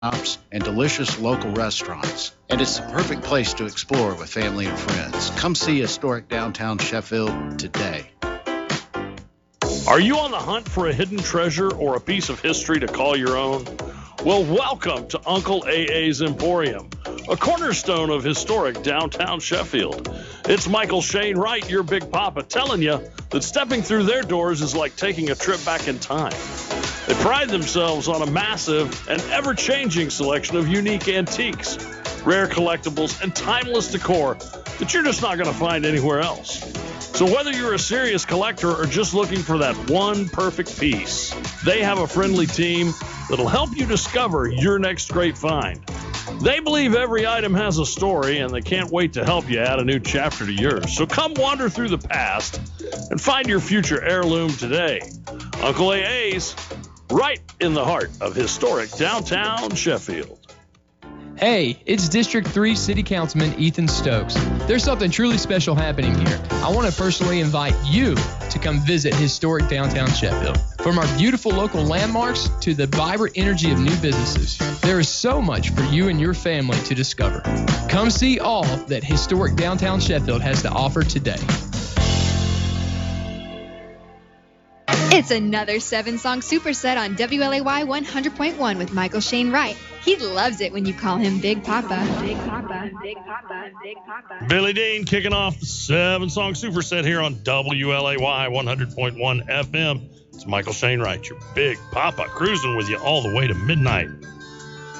shops, and delicious local restaurants. And it's the perfect place to explore with family and friends. Come see historic downtown Sheffield today. Are you on the hunt for a hidden treasure or a piece of history to call your own? Well, welcome to Uncle AA's Emporium, a cornerstone of historic downtown Sheffield. It's Michael Shane Wright, your Big Papa, telling you that stepping through their doors is like taking a trip back in time. They pride themselves on a massive and ever-changing selection of unique antiques, rare collectibles, and timeless decor that you're just not going to find anywhere else. So whether you're a serious collector or just looking for that one perfect piece, they have a friendly team that'll help you discover your next great find. They believe every item has a story, and they can't wait to help you add a new chapter to yours. So come wander through the past and find your future heirloom today. Uncle AA's, right in the heart of historic downtown Sheffield. Hey, it's District 3 City Councilman Ethan Stokes. There's something truly special happening here. I want to personally invite you to come visit historic downtown Sheffield. From our beautiful local landmarks to the vibrant energy of new businesses, there is so much for you and your family to discover. Come see all that historic downtown Sheffield has to offer today. It's another 7-song superset on WLAY 100.1 with Michael Shane Wright. He loves it when you call him Big Papa. Big Papa, Big Papa, Big Papa. Billy Dean kicking off the 7-song superset here on WLAY 100.1 FM. It's Michael Shane Wright, your Big Papa, cruising with you all the way to midnight.